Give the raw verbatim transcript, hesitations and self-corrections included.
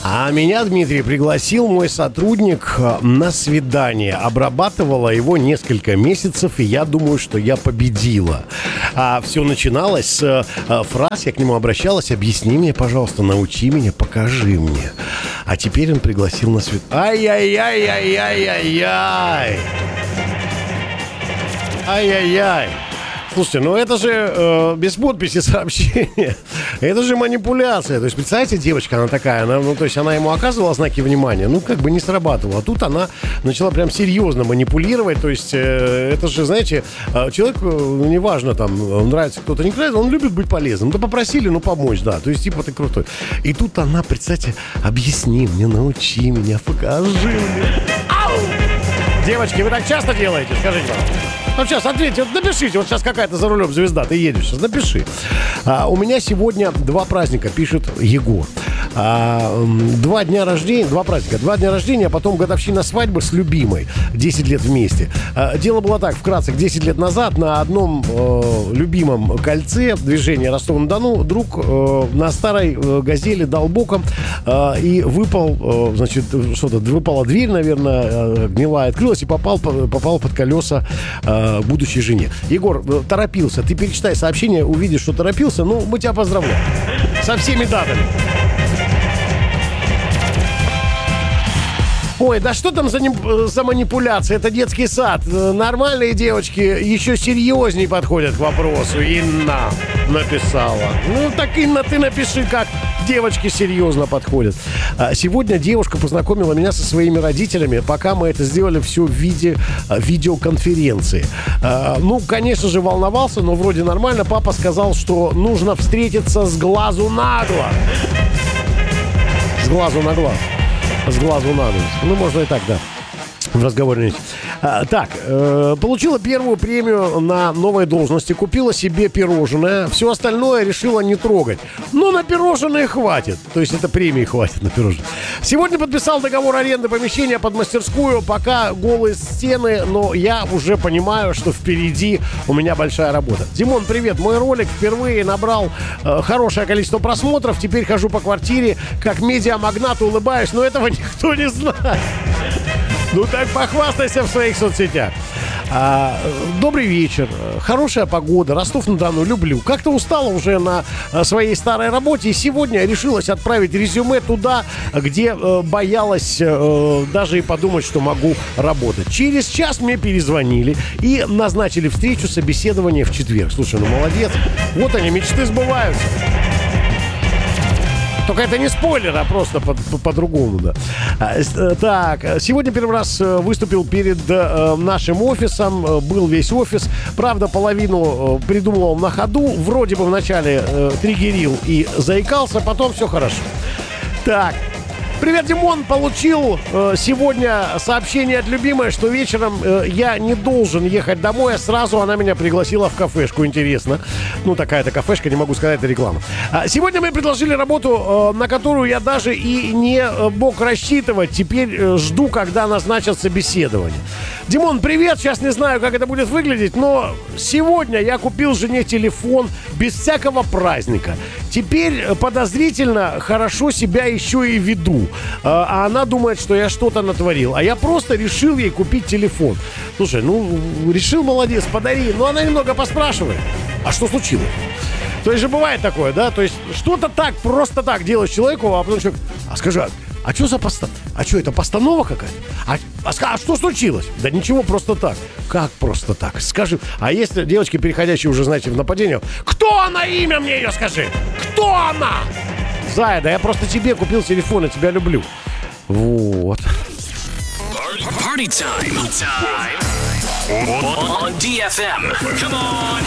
А меня, Дмитрий, пригласил мой сотрудник на свидание. Обрабатывала его несколько месяцев, и я думаю, что я победила. А все начиналось с а, фраз, я к нему обращалась: объясни мне, пожалуйста, научи меня, покажи мне. А теперь он пригласил на свидание. Ай-яй-яй-яй-яй-яй. Ай-яй-яй. Слушайте, ну это же э, без подписи сообщение. Это же манипуляция. То есть, представляете, девочка, она такая, она, ну, то есть она ему оказывала знаки внимания, ну, как бы не срабатывала. А тут она начала прям серьезно манипулировать. То есть, э, это же, знаете, э, человек, ну, неважно, там, нравится кто-то, не нравится, он любит быть полезным. Ну, попросили, ну, помочь, да. То есть, типа, ты крутой. И тут она, представьте, объясни мне, научи меня, покажи мне. Ау! Девочки, вы так часто делаете? Скажите, пожалуйста. Ну, сейчас, ответьте, вот напишите. Вот сейчас какая-то за рулем звезда, ты едешь сейчас, напиши. А, у меня сегодня два праздника, пишет Егор. А, два дня рождения, два праздника. Два дня рождения, а потом годовщина свадьбы с любимой. десять лет вместе. А, дело было так, вкратце, десять лет назад на одном э, любимом кольце движения Ростова-на-Дону друг э, на старой э, газели дал боком э, и выпал, э, значит, что-то, выпала дверь, наверное, э, гнилая, открылась и попал, попал под колеса э, будущей жене. Егор, торопился. Ты перечитай сообщение, увидишь, что торопился. Ну, мы тебя поздравляем. Со всеми датами. Ой, да что там за, не, за манипуляция? Это детский сад. Нормальные девочки еще серьезнее подходят к вопросу. Инна написала. Ну, так, Инна, ты напиши, как девочки серьезно подходят. Сегодня девушка познакомила меня со своими родителями, пока мы это сделали все в виде видеоконференции. Ну, конечно же, волновался, но вроде нормально. Папа сказал, что нужно встретиться с глазу на глаз. С глазу на глаз. С глазу на нос. Ну, можно и так, да. В разговоре. А, так, э, получила первую премию на новой должности, купила себе пирожное, все остальное решила не трогать. Но на пирожное хватит. То есть это премии хватит на пирожное. Сегодня подписал договор аренды помещения под мастерскую, пока голые стены, но я уже понимаю, что впереди у меня большая работа. Димон, привет. Мой ролик впервые набрал э, хорошее количество просмотров. Теперь хожу по квартире, как медиамагнат, улыбаюсь, но этого никто не знает. Ну так похвастайся в своих соцсетях. А, добрый вечер. Хорошая погода. Ростов-на-Дону люблю. Как-то устала уже на своей старой работе. И сегодня решилась отправить резюме туда, где э, боялась э, даже и подумать, что могу работать. Через час мне перезвонили и назначили встречу, собеседование в четверг. Слушай, ну молодец. Вот они, мечты сбываются. Только это не спойлер, а просто по- по- по-другому, да. А, так, сегодня первый раз выступил перед э, нашим офисом. Был весь офис. Правда, половину придумывал на ходу. Вроде бы вначале э, триггерил и заикался, потом все хорошо. Так. Привет, Димон. Получил э, сегодня сообщение от любимой, что вечером э, я не должен ехать домой, а сразу она меня пригласила в кафешку. Интересно. Ну, такая-то кафешка, не могу сказать, это реклама. А, сегодня мы предложили работу, э, на которую я даже и не мог рассчитывать. Теперь э, жду, когда назначат собеседование. Димон, привет. Сейчас не знаю, как это будет выглядеть, но сегодня я купил жене телефон без всякого праздника. Теперь подозрительно хорошо себя еще и веду. А она думает, что я что-то натворил. А я просто решил ей купить телефон. Слушай, ну, решил, молодец, подари. Но она немного поспрашивает. А что случилось? То есть же бывает такое, да? То есть что-то так, просто так делаешь человеку, а потом человек... А скажи, а, а что за постановка? А что, это постанова какая-то? А, а, а что случилось? Да ничего, просто так. Как просто так? Скажи. А если девочки, переходящие уже, знаете, в нападение, кто она, имя мне ее скажи? Кто она? Зая, да я просто тебе купил телефон, я тебя люблю. Вот. Party time. On ди эф эм. Come on.